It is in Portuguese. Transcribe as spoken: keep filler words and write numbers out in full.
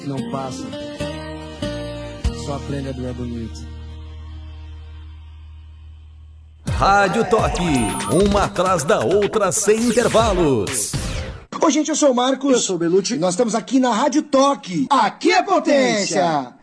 não passa. Só aprende a doer bonito. Rádio Toque, uma atrás da outra sem intervalos. Oi, gente, eu sou o Marcos. Eu sou o Belucci. Nós estamos aqui na Rádio Toque. Aqui é potência!